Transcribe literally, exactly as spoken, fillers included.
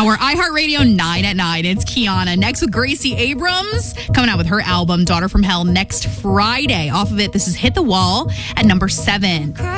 we're iHeartRadio nine at nine. It's Kiana. Next with Gracie Abrams, coming out with her album, Daughter from Hell, next Friday. Off of it, this is Hit the Wall at number seven.